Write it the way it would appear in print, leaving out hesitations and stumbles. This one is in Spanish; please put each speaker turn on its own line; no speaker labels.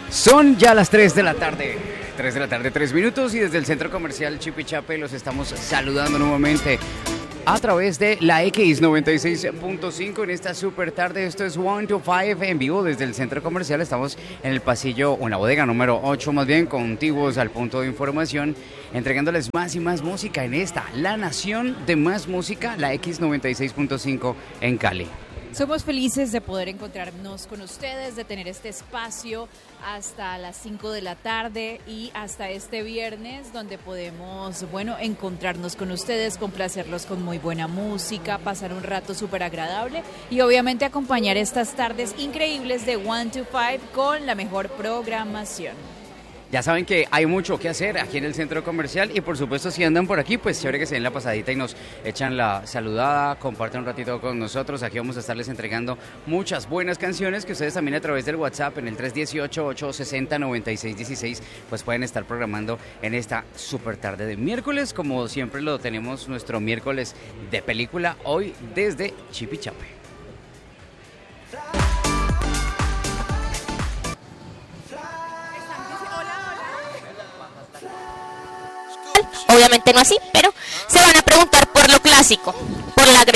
Son ya las 3 de la tarde. 3 de la tarde, 3 minutos, y desde el centro comercial Chipichape los estamos saludando nuevamente a través de la X96.5 en esta super tarde. Esto es 1 to 5 en vivo desde el centro comercial. Estamos en el pasillo, o en la bodega número 8 más bien, contiguos al punto de información, entregándoles más y más música en esta, la nación de más música, la X96.5 en Cali.
Somos felices de poder encontrarnos con ustedes, de tener este espacio hasta las 5 de la tarde y hasta este viernes, donde podemos, encontrarnos con ustedes, complacerlos con muy buena música, pasar un rato súper agradable y obviamente acompañar estas tardes increíbles de 1 to 5 con la mejor programación.
Ya saben que hay mucho que hacer aquí en el centro comercial y por supuesto si andan por aquí, pues chévere que se den la pasadita y nos echan la saludada, comparten un ratito con nosotros. Aquí vamos a estarles entregando muchas buenas canciones que ustedes también a través del WhatsApp en el 318-860-9616 pues pueden estar programando en esta super tarde de miércoles, como siempre lo tenemos nuestro miércoles de película, hoy desde Chipichape.
Obviamente no así, pero se van a preguntar por lo clásico, por la